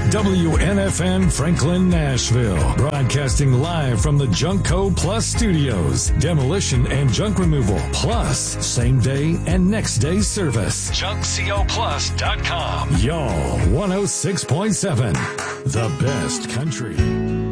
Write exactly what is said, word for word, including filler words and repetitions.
W N F N Franklin, Nashville. Broadcasting live from the Junkco Plus studios. Demolition and junk removal. Plus, same day and next day service. junk co plus dot com. Y'all, one oh six point seven. The best country.